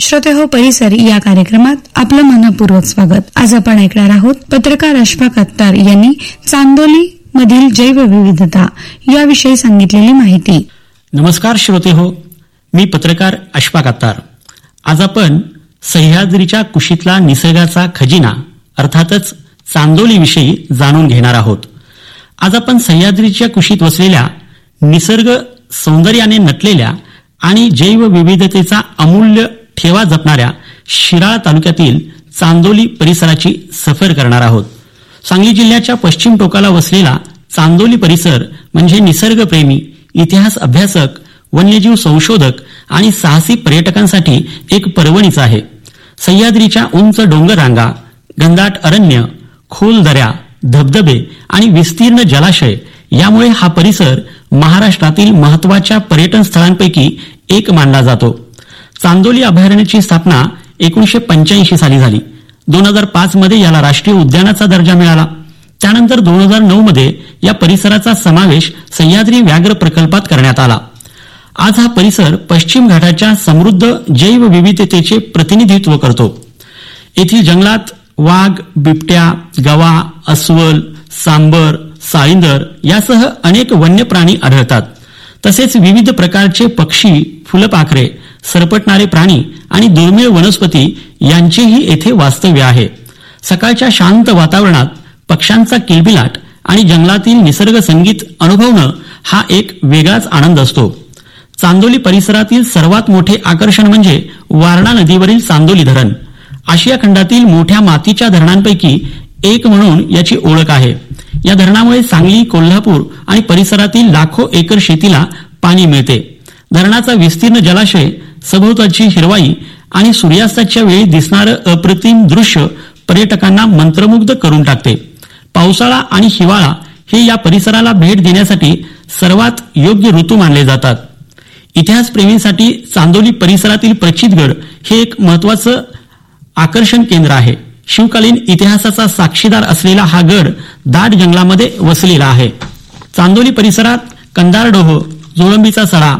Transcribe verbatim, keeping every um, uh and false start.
श्रोते हो परिसर या कार्यक्रमात आपलं मनपूर्वक स्वागत. आज आपण ऐकणार आहोत पत्रकार अशफाक अत्तार यांनी चांदोली मधील जैवविविधता याविषयी सांगितलेली माहिती. नमस्कार श्रोते हो, मी पत्रकार अशफाक अत्तार. आज आपण सह्याद्रीच्या कुशीतला निसर्गाचा खजिना अर्थातच चांदोली विषयी जाणून घेणार आहोत. आज आपण सह्याद्रीच्या कुशीत वसलेल्या निसर्ग सौंदर्याने नटलेल्या आणि जैवविविधतेचा अमूल्य ठेवा जपणाऱ्या शिराळा तालुक्यातील चांदोली परिसराची सफर करणार आहोत. सांगली जिल्ह्याच्या पश्चिम टोकाला वसलेला चांदोली परिसर म्हणजे निसर्गप्रेमी, इतिहास अभ्यासक, वन्यजीव संशोधक आणि साहसी पर्यटकांसाठी एक पर्वणीच आहे. सह्याद्रीच्या उंच डोंगररांगा, घनदाट अरण्य, खोल दऱ्या, धबधबे आणि विस्तीर्ण जलाशय यामुळे हा परिसर महाराष्ट्रातील महत्वाच्या पर्यटन स्थळांपैकी एक मानला जातो. चांदोली अभयारण्याची स्थापना एकोणीशे पंच्याऐंशी साली झाली. दोन हजार पाच मध्ये याला राष्ट्रीय उद्यानाचा दर्जा मिळाला. त्यानंतर दोन हजार नऊ मध्ये या परिसराचा समावेश सह्याद्री व्याघ्र प्रकल्पात करण्यात आला. आज हा परिसर पश्चिम घाटाच्या समृद्ध जैवविविधतेचे प्रतिनिधित्व करतो. येथील जंगलात वाघ, बिबट्या, गवा, अस्वल, सांबर, साळींदर यासह अनेक वन्य प्राणी आढळतात. तसेच विविध प्रकारचे पक्षी, फुलपाखरे, सरपटणारे प्राणी आणि दुर्मिळ वनस्पती यांचेही येथे वास्तव्य आहे. सकाळच्या शांत वातावरणात पक्ष्यांचा किलबिलाट आणि जंगलातील निसर्ग संगीत अनुभवणं हा एक वेगळाच आनंद असतो. चांदोली परिसरातील सर्वात मोठे आकर्षण म्हणजे वारणा नदीवरील चांदोली धरण. आशिया खंडातील मोठ्या मातीच्या धरणांपैकी एक म्हणून याची ओळख आहे. या धरणामुळे सांगली, कोल्हापूर आणि परिसरातील लाखो एकर शेतीला पाणी मिळते. धरणाचा विस्तीर्ण जलाशय, सभोवतालची हिरवाई आणि सूर्यास्ताच्या वेळी दिसणारं अप्रतिम दृश्य पर्यटकांना मंत्रमुग्ध करून टाकते. पावसाळा आणि हिवाळा हे या परिसराला भेट देण्यासाठी सर्वात योग्य ऋतू मानले जातात. इतिहासप्रेमींसाठी चांदोली परिसरातील प्रचितगड हे एक महत्वाचं आकर्षण केंद्र आहे. शिवकालीन इतिहासाचा साक्षीदार असलेला हा गड दाट जंगलामध्ये वसलेला आहे. चांदोली परिसरात कंदारडोह, जोळंबीचा सडा,